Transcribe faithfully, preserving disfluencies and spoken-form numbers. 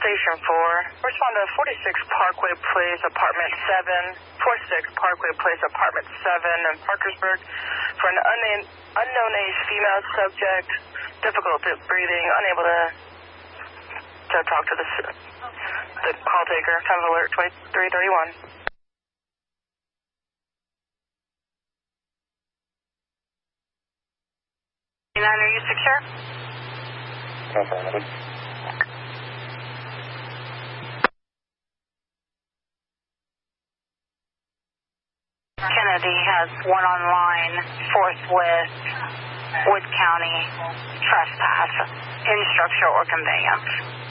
Station four. Respond to forty-six Parkway Place, Apartment seven. forty-six Parkway Place, Apartment seven in Parkersburg for an unnamed, unknown age female subject. Difficulty breathing, unable to, to talk to the, the call taker. Time of alert twenty-three thirty-one. Nine, are you secure? Affirmative. Kennedy has one on line, forthwith, Wood County, trespass, any structure or conveyance.